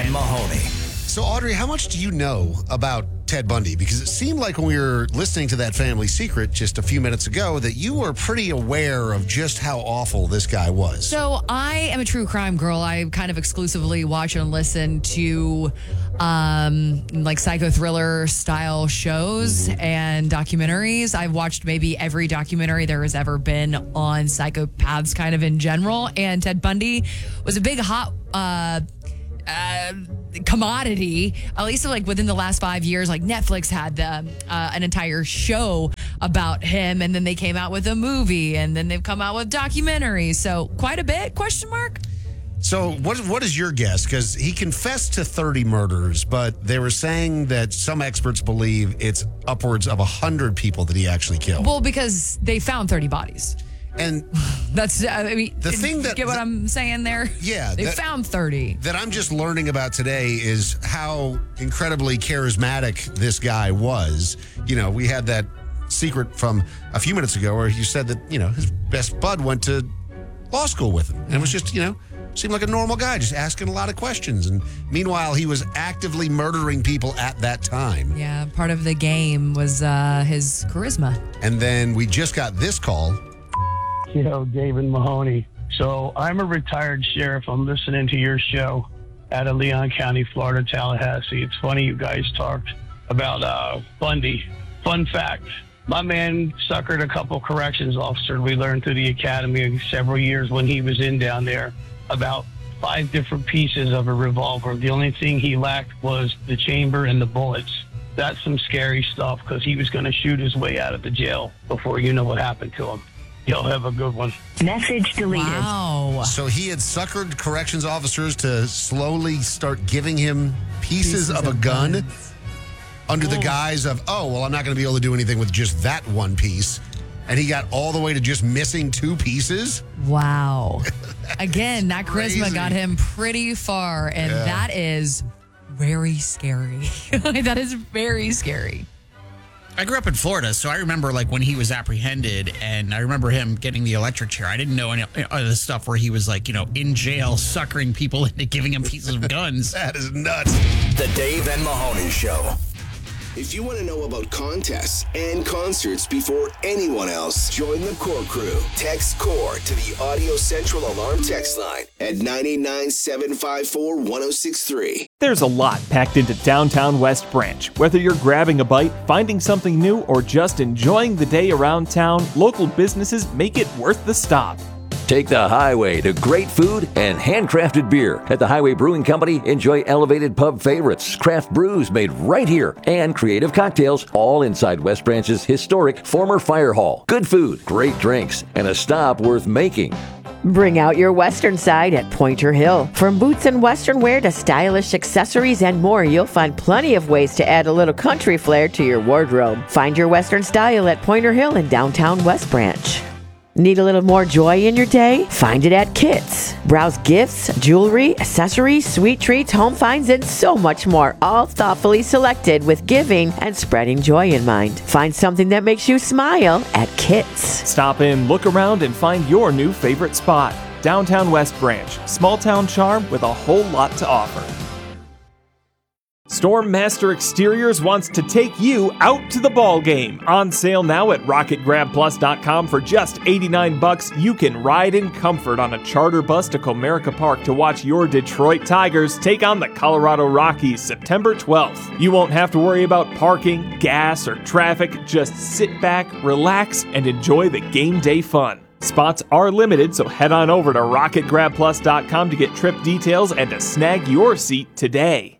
and Mahoney. So, Audrey, how much do you know about Ted Bundy? Because it seemed like when we were listening to that family secret just a few minutes ago that you were pretty aware of just how awful this guy was. So I am a true crime girl. I kind of exclusively watch and listen to like psycho thriller style shows and documentaries. I've watched maybe every documentary there has ever been on psychopaths kind of in general. And Ted Bundy was a big hot commodity, at least like within the last 5 years. Like Netflix had an entire show about him, and then they came out with a movie, and then they've come out with documentaries. So quite a bit, question mark. So what is your guess? Because he confessed to 30 murders, but they were saying that some experts believe it's upwards of 100 people that he actually killed. Well, because they found 30 bodies. And that's, I mean, the thing that, get what I'm saying there? Yeah. They found 30. That I'm just learning about today is how incredibly charismatic this guy was. You know, we had that secret from a few minutes ago where you said that, you know, his best bud went to law school with him. And it was just, you know, seemed like a normal guy, just asking a lot of questions. And meanwhile, he was actively murdering people at that time. Yeah, part of the game was his charisma. And then we just got this call. David Mahoney. So I'm a retired sheriff. I'm listening to your show out of Leon County, Florida, Tallahassee. It's funny you guys talked about Bundy. Fun fact, my man suckered a couple corrections officers we learned through the academy several years when he was in down there. About 5 different pieces of a revolver. The only thing he lacked was the chamber and the bullets. That's some scary stuff because he was going to shoot his way out of the jail before you know what happened to him. Y'all have a good one. Message deleted. Wow. So he had suckered corrections officers to slowly start giving him pieces of a gun under the guise of, I'm not going to be able to do anything with just that one piece. And he got all the way to just missing 2 pieces? Wow. Again, that charisma crazy. got him pretty far, and that is very scary. That is very scary. I grew up in Florida, so I remember like when he was apprehended, and I remember him getting the electric chair. I didn't know any of the stuff where he was like, you know, in jail, suckering people into giving him pieces of guns. That is nuts. The Dave and Mahoney Show. If you want to know about contests and concerts before anyone else, join the Core Crew. Text CORE to the Audio Central Alarm text line at 989-754-1063. There's a lot packed into downtown West Branch. Whether you're grabbing a bite, finding something new, or just enjoying the day around town, local businesses make it worth the stop. Take the highway to great food and handcrafted beer. At the Highway Brewing Company, enjoy elevated pub favorites, craft brews made right here, and creative cocktails, all inside West Branch's historic former fire hall. Good food, great drinks, and a stop worth making. Bring out your Western side at Pointer Hill. From boots and Western wear to stylish accessories and more, you'll find plenty of ways to add a little country flair to your wardrobe. Find your Western style at Pointer Hill in downtown West Branch. Need a little more joy in your day? Find it at Kits. Browse gifts, jewelry, accessories, sweet treats, home finds, and so much more, all thoughtfully selected with giving and spreading joy in mind. Find something that makes you smile at Kits. Stop in, look around, and find your new favorite spot. Downtown West Branch, small town charm with a whole lot to offer. Storm Master Exteriors wants to take you out to the ball game. On sale now at RocketGrabPlus.com for just $89. You can ride in comfort on a charter bus to Comerica Park to watch your Detroit Tigers take on the Colorado Rockies September 12th. You won't have to worry about parking, gas, or traffic. Just sit back, relax, and enjoy the game day fun. Spots are limited, so head on over to RocketGrabPlus.com to get trip details and to snag your seat today.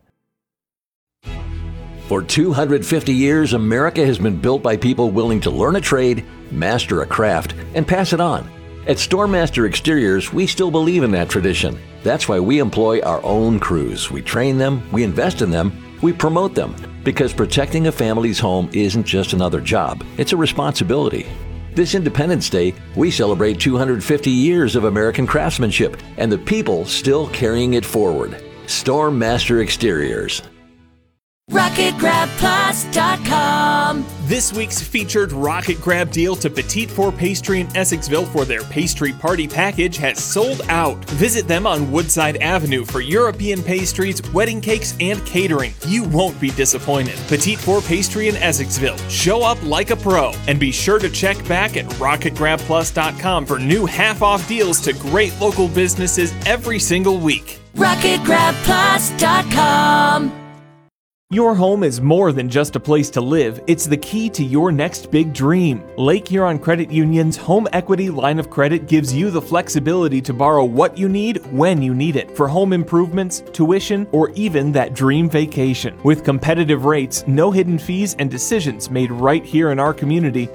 For 250 years, America has been built by people willing to learn a trade, master a craft, and pass it on. At Stormmaster Exteriors, we still believe in that tradition. That's why we employ our own crews. We train them, we invest in them, we promote them, because protecting a family's home isn't just another job, it's a responsibility. This Independence Day, we celebrate 250 years of American craftsmanship and the people still carrying it forward. Stormmaster Exteriors. RocketGrabPlus.com. This week's featured Rocket Grab deal to Petite Four Pastry in Essexville for their pastry party package has sold out. Visit them on Woodside Avenue for European pastries, wedding cakes, and catering. You won't be disappointed. Petite Four Pastry in Essexville. Show up like a pro. And be sure to check back at RocketGrabPlus.com for new half-off deals to great local businesses every single week. RocketGrabPlus.com. Your home is more than just a place to live, it's the key to your next big dream. Lake Huron Credit Union's home equity line of credit gives you the flexibility to borrow what you need when you need it for home improvements, tuition, or even that dream vacation. With competitive rates, no hidden fees, and decisions made right here in our community,